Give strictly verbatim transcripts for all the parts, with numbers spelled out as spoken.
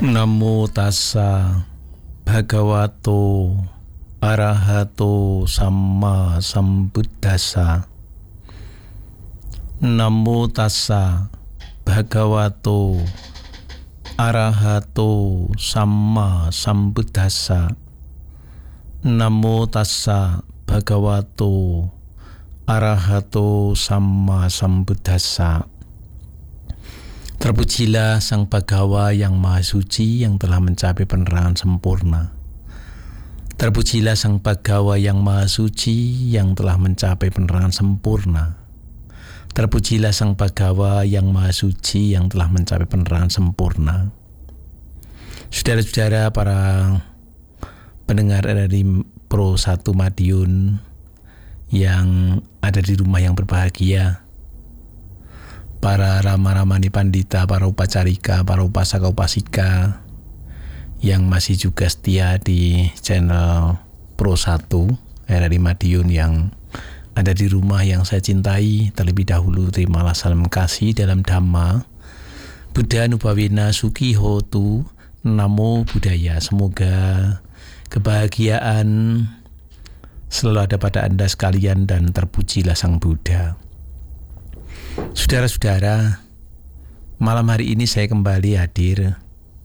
Namo tassa bhagavato arahato samma sambuddhassa. Namo tassa bhagavato arahato samma sambuddhassa. Namo tassa bhagavato arahato samma sambuddhassa. Terpujilah Sang Bhagawa yang Maha Suci yang telah mencapai penerangan sempurna. Terpujilah Sang Bhagawa yang Maha Suci yang telah mencapai penerangan sempurna. Terpujilah Sang Bhagawa yang Maha Suci yang telah mencapai penerangan sempurna. Saudara-saudara para pendengar dari Pro satu Madiun yang ada di rumah yang berbahagia, para rama-ramani pandita, para upacarika, para upasaka upasika yang masih juga setia di channel Pro satu R R I Madiun yang ada di rumah yang saya cintai. Terlebih dahulu terimalah salam kasih dalam Dhamma. Buddha Nubawena Suki Hotu, Namo Buddhaya. Semoga kebahagiaan selalu ada pada Anda sekalian dan terpujilah Sang Buddha. Saudara-saudara, malam hari ini saya kembali hadir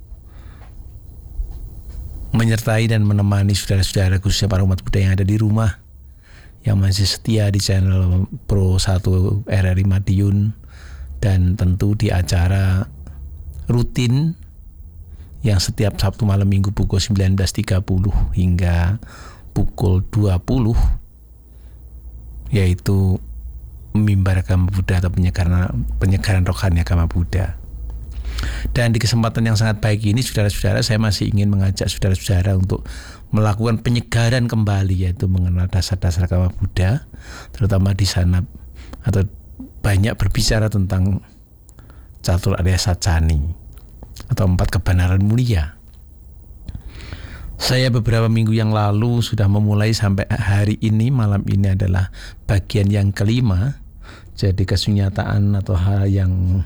menyertai dan menemani saudara-saudara khususnya para umat Buddha yang ada di rumah yang masih setia di channel Pro satu R R I Madiun dan tentu di acara rutin yang setiap Sabtu malam Minggu pukul sembilan belas tiga puluh hingga pukul dua puluh, yaitu mimbar agama Buddha atau penyegaran, penyegaran rohani agama Buddha. Dan di kesempatan yang sangat baik ini, saudara-saudara, saya masih ingin mengajak saudara-saudara untuk melakukan penyegaran kembali, yaitu mengenal dasar-dasar agama Buddha, terutama di sana atau banyak berbicara tentang Catur Arya Sacani atau empat kebenaran mulia. Saya beberapa minggu yang lalu sudah memulai sampai hari ini, malam ini adalah bagian yang kelima. Jadi kesunyataan atau hal yang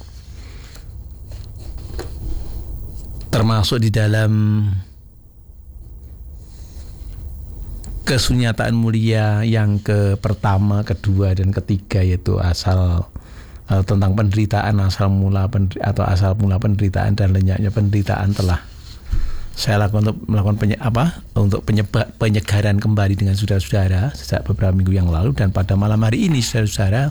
termasuk di dalam kesunyataan mulia yang ke pertama, kedua, dan ketiga, yaitu asal uh, tentang penderitaan, asal mula penderi, atau asal mula penderitaan dan lenyapnya penderitaan telah saya lakukan untuk melakukan penye, apa untuk penyebab penyegaran kembali dengan saudara-saudara sejak beberapa minggu yang lalu. Dan pada malam hari ini, saudara-saudara,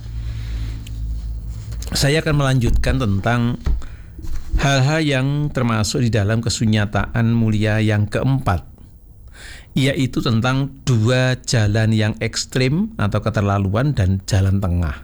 saya akan melanjutkan tentang hal-hal yang termasuk di dalam kesunyataan mulia yang keempat, yaitu tentang dua jalan yang ekstrim atau keterlaluan dan jalan tengah.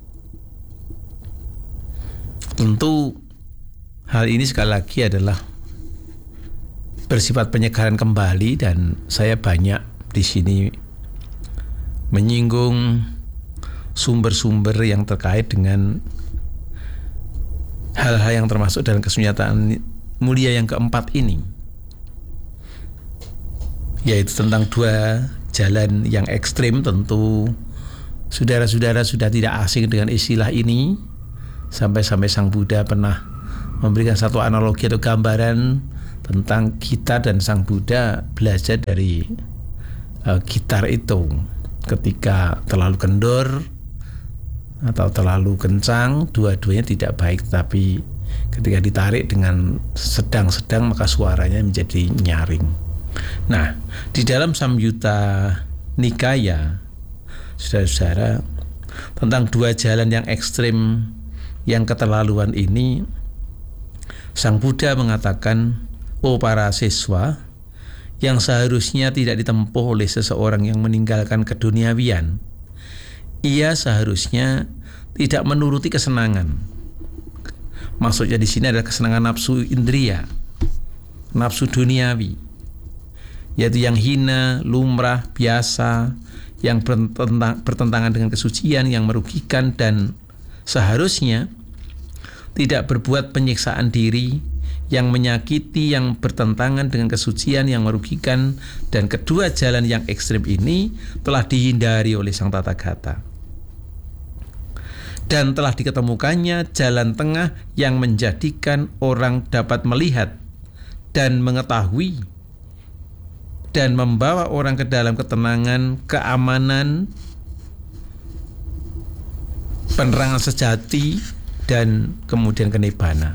Tentu hal ini sekali lagi adalah bersifat penyegaran kembali, dan saya banyak di sini menyinggung sumber-sumber yang terkait dengan hal-hal yang termasuk dalam kesunyataan mulia yang keempat ini, yaitu tentang dua jalan yang ekstrim. Tentu saudara-saudara sudah tidak asing dengan istilah ini, sampai-sampai Sang Buddha pernah memberikan satu analogi atau gambaran tentang kita dan Sang Buddha belajar dari uh, gitar itu. Ketika terlalu kendor atau terlalu kencang, dua-duanya tidak baik, tapi ketika ditarik dengan sedang-sedang maka suaranya menjadi nyaring. Nah, di dalam Samyutta Nikaya, saudara-saudara, tentang dua jalan yang ekstrim yang keterlaluan ini, Sang Buddha mengatakan, "Oh para siswa, yang seharusnya tidak ditempuh oleh seseorang yang meninggalkan keduniawian, ia seharusnya tidak menuruti kesenangan." Maksudnya di sini adalah kesenangan nafsu indria, nafsu duniawi, yaitu yang hina, lumrah, biasa, yang bertentang, bertentangan dengan kesucian, yang merugikan, dan seharusnya tidak berbuat penyiksaan diri, yang menyakiti, yang bertentangan dengan kesucian, yang merugikan. Dan kedua jalan yang ekstrim ini telah dihindari oleh Sang Tathagata. Dan telah diketemukannya jalan tengah yang menjadikan orang dapat melihat dan mengetahui dan membawa orang ke dalam ketenangan, keamanan, penerangan sejati, dan kemudian kenibbana.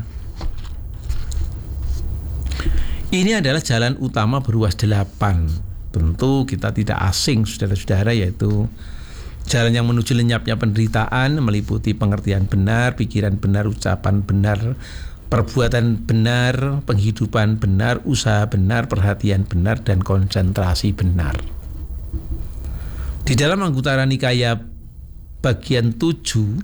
Ini adalah jalan utama beruas delapan. Tentu kita tidak asing, saudara-saudara, yaitu jalan yang menuju lenyapnya penderitaan, meliputi pengertian benar, pikiran benar, ucapan benar, perbuatan benar, penghidupan benar, usaha benar, perhatian benar, dan konsentrasi benar. Di dalam Anggutara Nikaya bagian tujuh,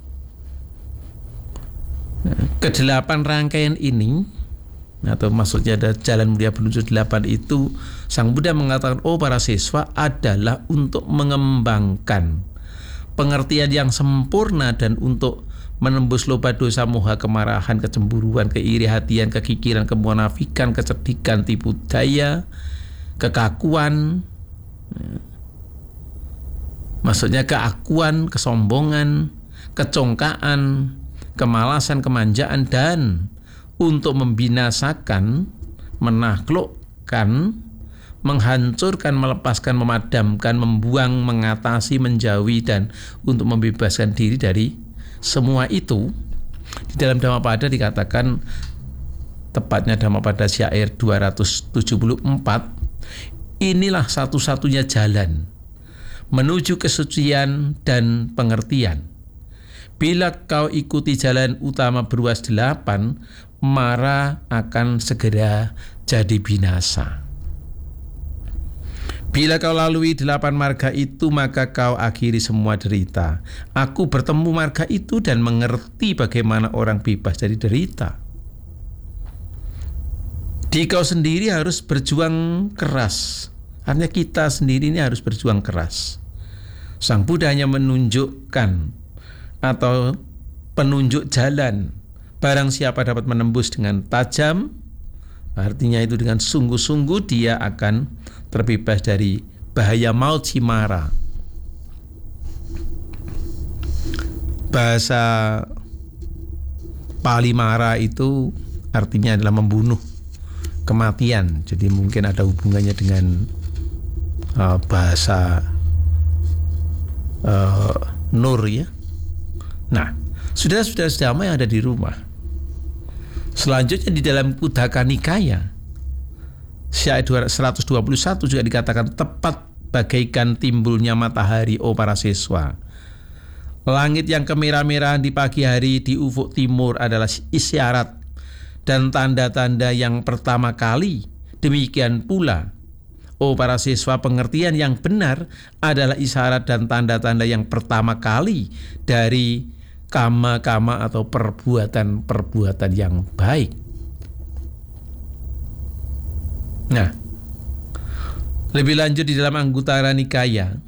kedelapan rangkaian ini, atau maksudnya ada jalan mulia menuju delapan itu, Sang Buddha mengatakan, oh para siswa, adalah untuk mengembangkan pengertian yang sempurna dan untuk menembus loba dosa, moha, kemarahan, kecemburuan, keiri hatian, kekikiran, kemunafikan, kecerdikan, tipu daya, kekakuan, maksudnya keakuan, kesombongan, kecongkaan, kemalasan, kemanjaan, dan untuk membinasakan, menaklukkan, menghancurkan, melepaskan, memadamkan, membuang, mengatasi, menjauhi, dan untuk membebaskan diri dari semua itu. Di dalam Dhammapada dikatakan, tepatnya Dhammapada syair dua ratus tujuh puluh empat, inilah satu-satunya jalan menuju kesucian dan pengertian. Bila kau ikuti jalan utama beruas delapan, mara akan segera jadi binasa. Bila kau lalui delapan marga itu, maka kau akhiri semua derita. Aku bertemu marga itu dan mengerti bagaimana orang bebas dari derita. Di kau sendiri harus berjuang keras. Artinya kita sendiri ini harus berjuang keras. Sang Buddha hanya menunjukkan atau penunjuk jalan. Barang siapa dapat menembus dengan tajam, artinya itu dengan sungguh-sungguh, dia akan terbebas dari bahaya maut si mara. Bahasa Pali mara itu artinya adalah membunuh, kematian. Jadi mungkin ada hubungannya dengan uh, bahasa uh, Nur, ya. Nah, saudara-saudara sedama yang ada di rumah, selanjutnya di dalam Kuddaka Nikaya syair seratus dua puluh satu juga dikatakan, tepat bagaikan timbulnya matahari, oh para siswa. Langit yang kemerah-merahan di pagi hari di ufuk timur adalah isyarat dan tanda-tanda yang pertama kali. Demikian pula, oh para siswa, pengertian yang benar adalah isyarat dan tanda-tanda yang pertama kali dari kama-kama atau perbuatan-perbuatan yang baik. Nah, lebih lanjut di dalam Anggutara Nikaya,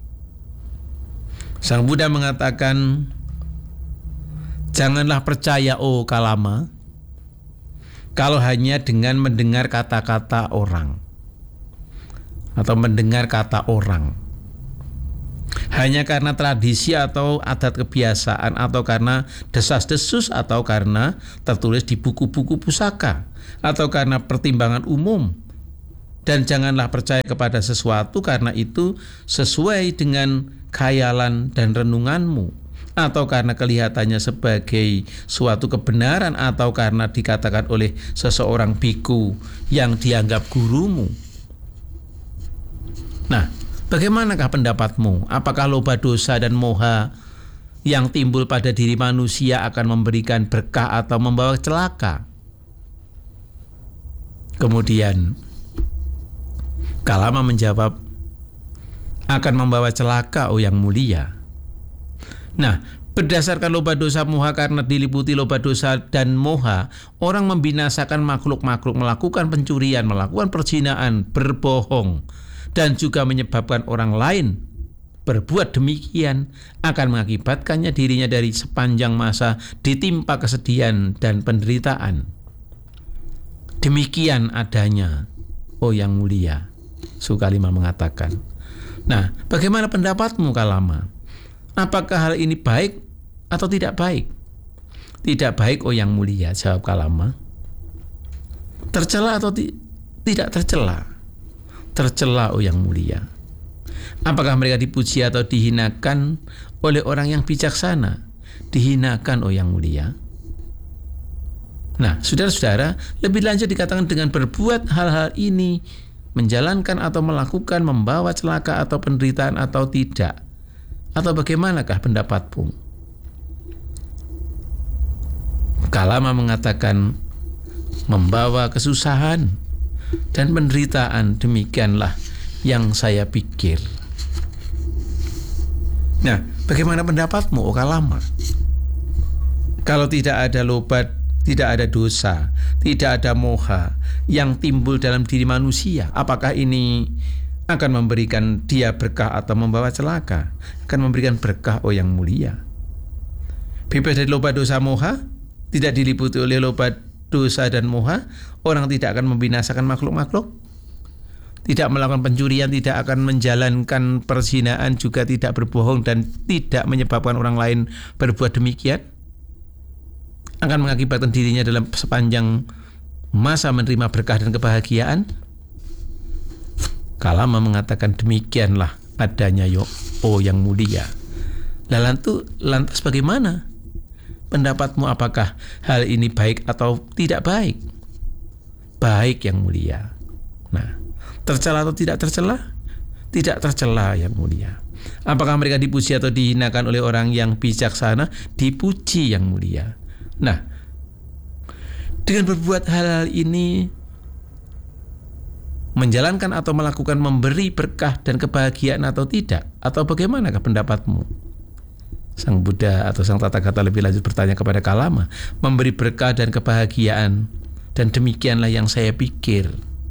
Sang Buddha mengatakan, janganlah percaya, oh Kalama, kalau hanya dengan mendengar kata-kata orang atau mendengar kata orang, hanya karena tradisi atau adat kebiasaan, atau karena desas-desus, atau karena tertulis di buku-buku pusaka, atau karena pertimbangan umum. Dan janganlah percaya kepada sesuatu karena itu sesuai dengan khayalan dan renunganmu, atau karena kelihatannya sebagai suatu kebenaran, atau karena dikatakan oleh seseorang biku yang dianggap gurumu. Nah, bagaimanakah pendapatmu? Apakah loba dosa dan moha yang timbul pada diri manusia akan memberikan berkah atau membawa celaka? Kemudian Kalama menjawab, akan membawa celaka, oh yang mulia. Nah, berdasarkan loba dosa moha, karena diliputi loba dosa dan moha, orang membinasakan makhluk-makhluk, melakukan pencurian, melakukan perzinahan, berbohong, dan juga menyebabkan orang lain berbuat demikian, akan mengakibatkannya dirinya dari sepanjang masa ditimpa kesedihan dan penderitaan. Demikian adanya, oh yang mulia, Sukalima mengatakan. Nah, bagaimana pendapatmu, Kalama? Apakah hal ini baik atau tidak baik? Tidak baik, oh yang mulia, jawab Kalama. Tercela atau ti- tidak tercela? Tercela, oh yang mulia. Apakah mereka dipuji atau dihinakan oleh orang yang bijaksana? Dihinakan, oh yang mulia. Nah, saudara-saudara, lebih lanjut dikatakan dengan berbuat hal-hal ini, menjalankan atau melakukan, membawa celaka atau penderitaan atau tidak. Atau bagaimanakah pendapatmu? Kalama mengatakan membawa kesusahan dan penderitaan, demikianlah yang saya pikir. Nah, bagaimana pendapatmu, oh Kalama? Kalau tidak ada lobat, tidak ada dosa, tidak ada moha yang timbul dalam diri manusia, apakah ini akan memberikan dia berkah atau membawa celaka? Akan memberikan berkah, oh yang mulia. Bebas dari lobat, dosa, moha, tidak diliputi oleh lobat, dosa dan moha, orang tidak akan membinasakan makhluk-makhluk, tidak melakukan pencurian, tidak akan menjalankan perzinahan, juga tidak berbohong dan tidak menyebabkan orang lain berbuat demikian. Akan mengakibatkan dirinya dalam sepanjang masa menerima berkah dan kebahagiaan. Kalama mengatakan demikianlah adanya, yo, oh yang mulia. Lalu lantas bagaimana pendapatmu? Apakah hal ini baik atau tidak baik? Baik yang mulia. Nah, tercela atau tidak tercela? Tidak tercela yang mulia. Apakah mereka dipuji atau dihinakan oleh orang yang bijaksana? Dipuji yang mulia. Nah, dengan berbuat hal-hal ini, menjalankan atau melakukan, memberi berkah dan kebahagiaan atau tidak? Atau bagaimanakah pendapatmu? Sang Buddha atau Sang Tathagata lebih lanjut bertanya kepada Kalama, memberi berkah dan kebahagiaan, dan demikianlah yang saya pikir.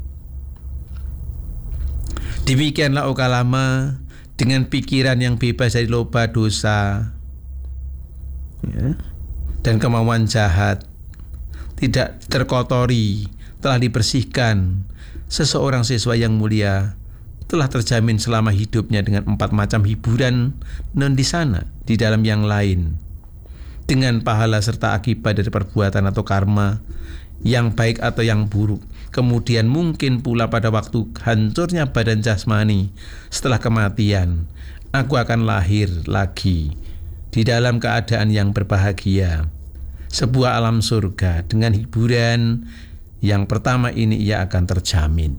Demikianlah, oh Kalama, dengan pikiran yang bebas dari loba, dosa, ya, dan kemauan jahat, tidak terkotori, telah dibersihkan, seseorang siswa yang mulia telah terjamin selama hidupnya dengan empat macam hiburan non di sana, di dalam yang lain, dengan pahala serta akibat dari perbuatan atau karma yang baik atau yang buruk. Kemudian mungkin pula pada waktu hancurnya badan jasmani setelah kematian, aku akan lahir lagi di dalam keadaan yang berbahagia, sebuah alam surga dengan hiburan yang pertama ini ia akan terjamin.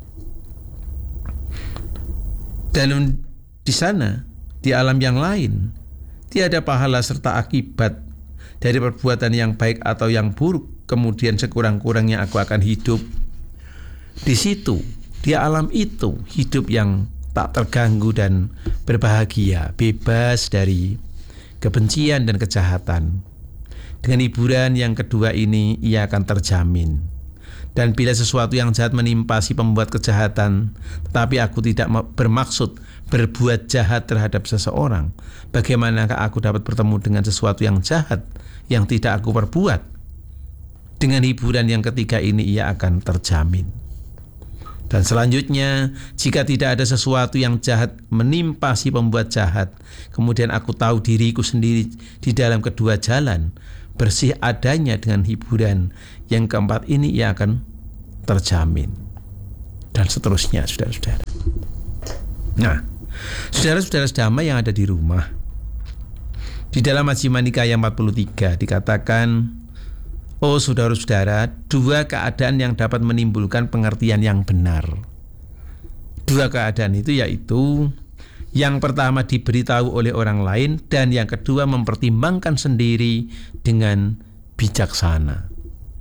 Dan di sana, di alam yang lain, tiada pahala serta akibat dari perbuatan yang baik atau yang buruk. Kemudian sekurang-kurangnya aku akan hidup di situ, di alam itu, hidup yang tak terganggu dan berbahagia, bebas dari kebencian dan kejahatan. Dengan hiburan yang kedua ini ia akan terjamin. Dan bila sesuatu yang jahat menimpa si pembuat kejahatan, tetapi aku tidak bermaksud berbuat jahat terhadap seseorang, bagaimanakah aku dapat bertemu dengan sesuatu yang jahat yang tidak aku perbuat? Dengan hiburan yang ketiga ini ia akan terjamin. Dan selanjutnya, jika tidak ada sesuatu yang jahat menimpa si pembuat jahat, kemudian aku tahu diriku sendiri di dalam kedua jalan, bersih adanya dengan hiburan yang keempat ini ia akan terjamin. Dan seterusnya, saudara-saudara. Nah, saudara-saudara damai yang ada di rumah, di dalam Majjhima Nikaya empat puluh tiga dikatakan, oh saudara-saudara, dua keadaan yang dapat menimbulkan pengertian yang benar. Dua keadaan itu yaitu, yang pertama diberitahu oleh orang lain, dan yang kedua mempertimbangkan sendiri dengan bijaksana.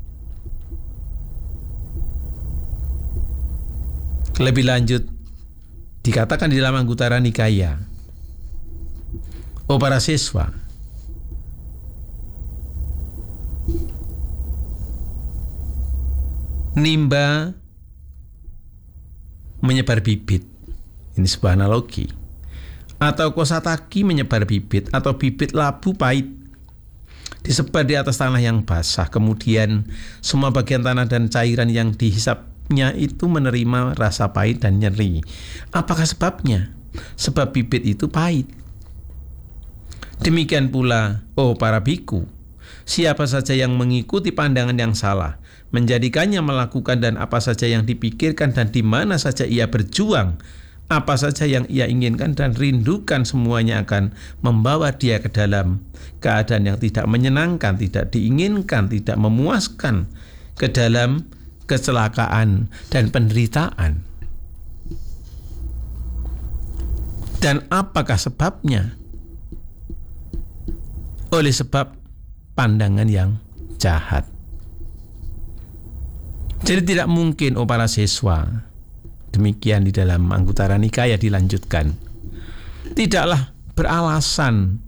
Lebih lanjut dikatakan di dalam Anguttara Nikaya, oh para siswa, nimba menyebar bibit, ini sebuah analogi, atau kosataki menyebar bibit, atau bibit labu pahit disebar di atas tanah yang basah, kemudian semua bagian tanah dan cairan yang dihisapnya itu menerima rasa pahit dan nyeri. Apakah sebabnya? Sebab bibit itu pahit. Demikian pula, oh para biku, Siapa saja yang mengikuti pandangan yang salah, menjadikannya melakukan dan apa saja yang dipikirkan dan di mana saja ia berjuang, apa saja yang ia inginkan dan rindukan, semuanya akan membawa dia ke dalam keadaan yang tidak menyenangkan, tidak diinginkan, tidak memuaskan, ke dalam kecelakaan dan penderitaan. Dan apakah sebabnya? Oleh sebab pandangan yang jahat. Jadi tidak mungkin, oh para siswa, demikian di dalam Anggutara Nikaya dilanjutkan, tidaklah beralasan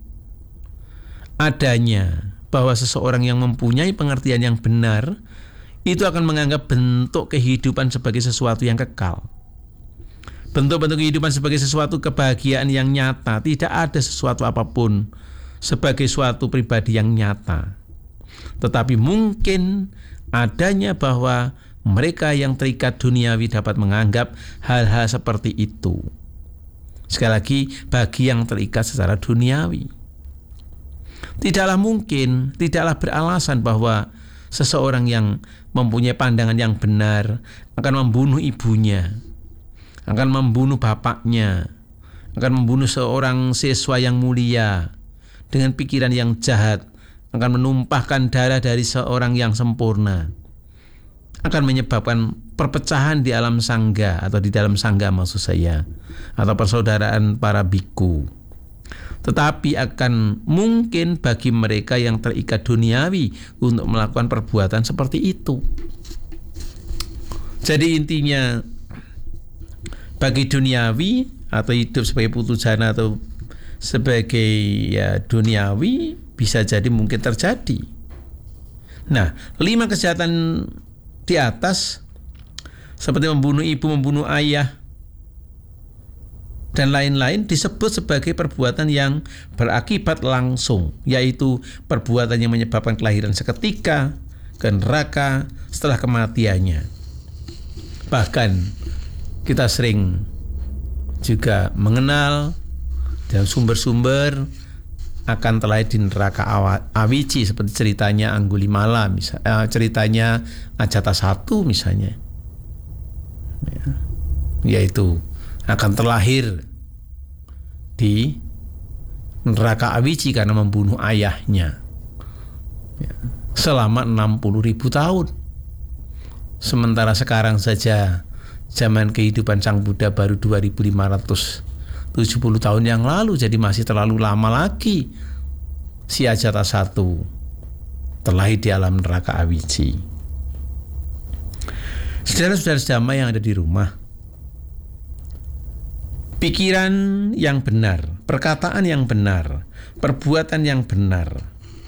adanya bahwa seseorang yang mempunyai pengertian yang benar itu akan menganggap bentuk kehidupan sebagai sesuatu yang kekal. Bentuk-bentuk kehidupan sebagai sesuatu kebahagiaan yang nyata. Tidak ada sesuatu apapun sebagai suatu pribadi yang nyata. Tetapi mungkin adanya bahwa mereka yang terikat duniawi dapat menganggap hal-hal seperti itu. Sekali lagi, bagi yang terikat secara duniawi. Tidaklah mungkin, tidaklah beralasan bahwa seseorang yang mempunyai pandangan yang benar akan membunuh ibunya, akan membunuh bapaknya, akan membunuh seorang siswa yang mulia dengan pikiran yang jahat, akan menumpahkan darah dari seorang yang sempurna, akan menyebabkan perpecahan di alam sangga atau di dalam sangga maksud saya, atau persaudaraan para biku. Tetapi akan mungkin bagi mereka yang terikat duniawi untuk melakukan perbuatan seperti itu. Jadi intinya, bagi duniawi atau hidup sebagai putu jana atau sebagai ya duniawi bisa jadi mungkin terjadi. Nah, lima kejahatan di atas seperti membunuh ibu, membunuh ayah, dan lain-lain disebut sebagai perbuatan yang berakibat langsung, yaitu perbuatan yang menyebabkan kelahiran seketika ke neraka setelah kematiannya. Bahkan kita sering juga mengenal dalam sumber-sumber akan terlahir di neraka Awici, seperti ceritanya Anggulimala, misalnya, ceritanya Ajatasattu misalnya, ya, yaitu akan terlahir di neraka Awici karena membunuh ayahnya, ya, selama enam puluh ribu tahun. Sementara sekarang saja zaman kehidupan Sang Buddha baru dua ribu lima ratus tujuh puluh tahun yang lalu, jadi masih terlalu lama lagi si Ajatasattu terlahir di alam neraka Awici. Saudara-saudara sedama yang ada di rumah, pikiran yang benar, perkataan yang benar, perbuatan yang benar,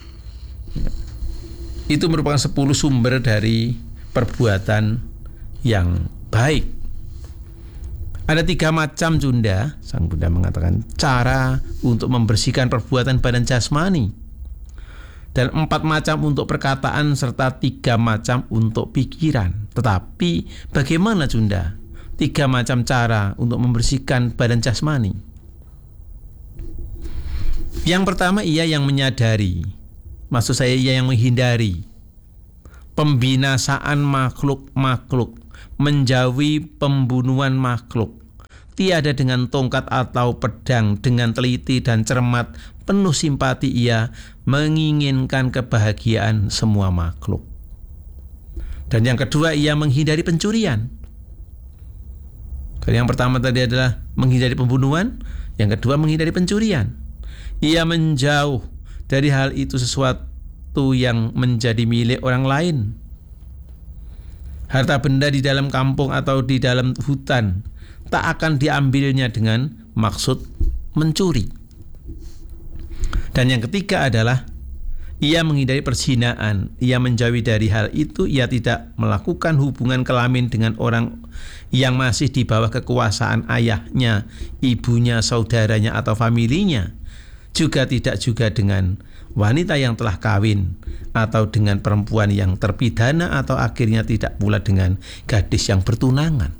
itu merupakan sepuluh sumber dari perbuatan yang baik. Ada tiga macam, Cunda, Sang Buddha mengatakan, cara untuk membersihkan perbuatan badan jasmani, dan empat macam untuk perkataan serta tiga macam untuk pikiran. Tetapi bagaimana, Cunda, tiga macam cara untuk membersihkan badan jasmani? Yang pertama, ia yang menyadari, maksud saya ia yang menghindari pembinasaan makhluk-makhluk, menjauhi pembunuhan makhluk. Tiada dengan tongkat atau pedang, dengan teliti dan cermat, penuh simpati ia menginginkan kebahagiaan semua makhluk. Dan yang kedua, ia menghindari pencurian. Yang pertama tadi adalah menghindari pembunuhan, yang kedua menghindari pencurian. Ia menjauh dari hal itu sesuatu yang menjadi milik orang lain. Harta benda di dalam kampung atau di dalam hutan tak akan diambilnya dengan maksud mencuri. Dan yang ketiga adalah ia menghindari perzinaan. Ia menjauhi dari hal itu. Ia tidak melakukan hubungan kelamin dengan orang yang masih di bawah kekuasaan ayahnya, ibunya, saudaranya atau familinya. Juga tidak juga dengan wanita yang telah kawin, atau dengan perempuan yang terpidana, atau akhirnya tidak pula dengan gadis yang bertunangan.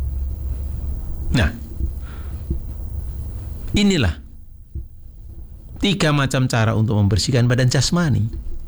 Nah, inilah tiga macam cara untuk membersihkan badan jasmani.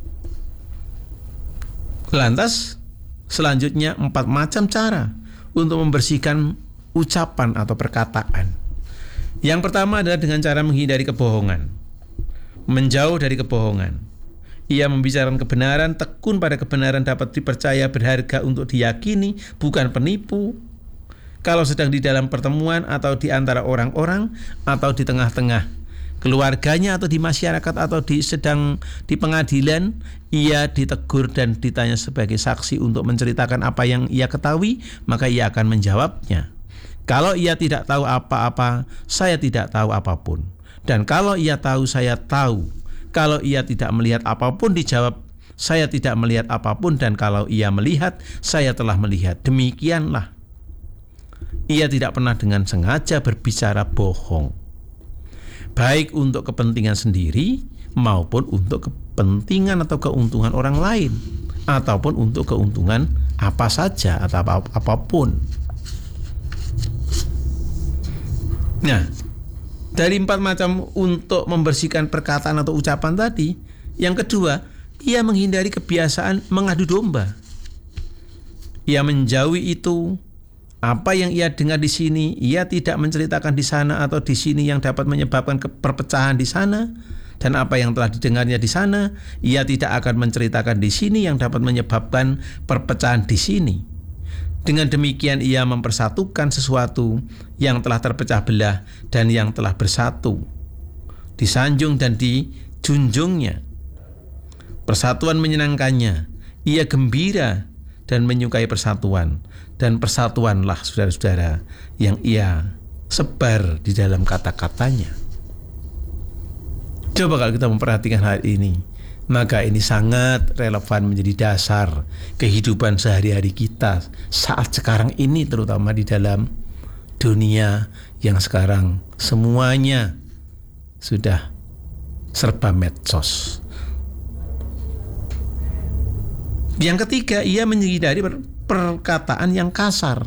Lantas selanjutnya empat macam cara untuk membersihkan ucapan atau perkataan. Yang pertama adalah dengan cara menghindari kebohongan, menjauh dari kebohongan. Ia membicarakan kebenaran, tekun pada kebenaran, dapat dipercaya, berharga untuk diyakini, bukan penipu. Kalau sedang di dalam pertemuan atau di antara orang-orang atau di tengah-tengah keluarganya atau di masyarakat atau di sedang di pengadilan, ia ditegur dan ditanya sebagai saksi untuk menceritakan apa yang ia ketahui, maka ia akan menjawabnya. Kalau ia tidak tahu apa-apa, saya tidak tahu apapun. Dan kalau ia tahu, saya tahu. Kalau ia tidak melihat apapun, dijawab, saya tidak melihat apapun. Dan kalau ia melihat, saya telah melihat. Demikianlah. Ia tidak pernah dengan sengaja berbicara bohong, baik untuk kepentingan sendiri maupun untuk kepentingan atau keuntungan orang lain, ataupun untuk keuntungan apa saja atau apa, apapun. Nah, dari empat macam untuk membersihkan perkataan atau ucapan tadi, yang kedua, ia menghindari kebiasaan mengadu domba. Ia menjauhi itu. Apa yang ia dengar di sini, ia tidak menceritakan di sana atau di sini yang dapat menyebabkan perpecahan di sana. Dan apa yang telah didengarnya di sana, ia tidak akan menceritakan di sini yang dapat menyebabkan perpecahan di sini. Dengan demikian ia mempersatukan sesuatu yang telah terpecah belah dan yang telah bersatu, disanjung dan dijunjungnya. Persatuan menyenangkannya, ia gembira dan menyukai persatuan. Dan persatuanlah, saudara-saudara, yang ia sebar di dalam kata-katanya. Coba kalau kita memperhatikan hal ini, maka ini sangat relevan menjadi dasar kehidupan sehari-hari kita saat sekarang ini, terutama di dalam dunia yang sekarang semuanya sudah serba medsos. Yang ketiga, ia menghindari perkataan yang kasar.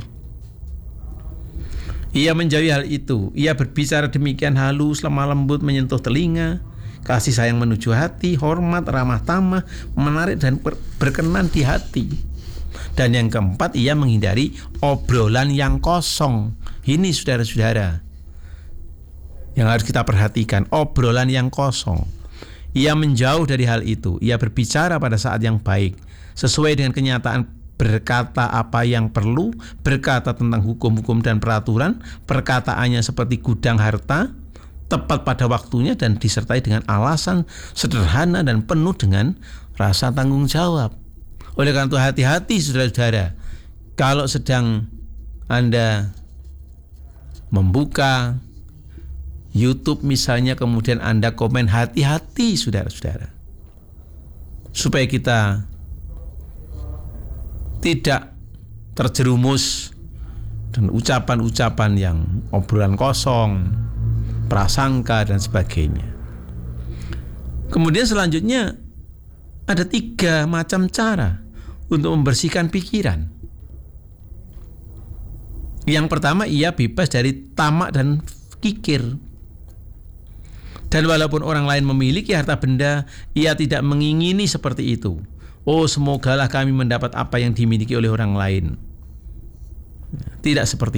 Ia menjauhi hal itu. Ia berbicara demikian halus, lemah lembut, menyentuh telinga, kasih sayang menuju hati, hormat, ramah tamah, menarik dan ber- berkenan di hati. Dan yang keempat, ia menghindari obrolan yang kosong. Ini saudara-saudara yang harus kita perhatikan, obrolan yang kosong. Ia menjauh dari hal itu. Ia berbicara pada saat yang baik, sesuai dengan kenyataan, berkata apa yang perlu, berkata tentang hukum-hukum dan peraturan, perkataannya seperti gudang harta, tepat pada waktunya dan disertai dengan alasan sederhana dan penuh dengan rasa tanggung jawab. Oleh karena itu hati-hati saudara-saudara, kalau sedang Anda membuka YouTube misalnya, kemudian Anda komen, hati-hati saudara-saudara, supaya kita tidak terjerumus dan ucapan-ucapan yang obrolan kosong, prasangka dan sebagainya. Kemudian selanjutnya ada tiga macam cara untuk membersihkan pikiran. Yang pertama, ia bebas dari tamak dan kikir. Dan walaupun orang lain memiliki harta benda, ia tidak mengingini seperti itu. Oh, semogalah kami mendapat apa yang dimiliki oleh orang lain. Tidak seperti